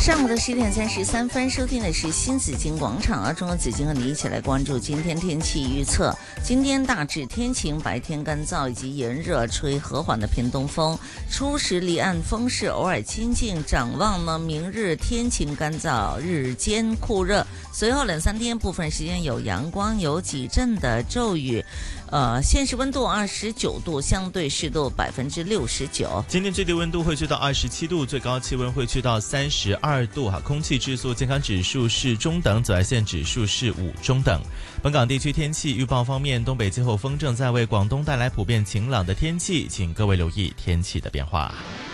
上午的10:33，收听的是新紫金广场中国紫金和你一起来关注今天天气预测。今天大致天晴，白天干燥以及炎热，吹和缓的偏东风，初时离岸风势偶尔清劲。展望呢，明日天晴干燥，日间酷热，随后2-3天部分时间有阳光，有几阵的骤雨。现实温度29度，相对湿度69%。 今天最低温度会去到27度，最高气温会去到32度哈。空气质素健康指数是中等，紫外线指数是5中等。本港地区天气预报方面，东北季候风正在为广东带来普遍晴朗的天气，请各位留意天气的变化。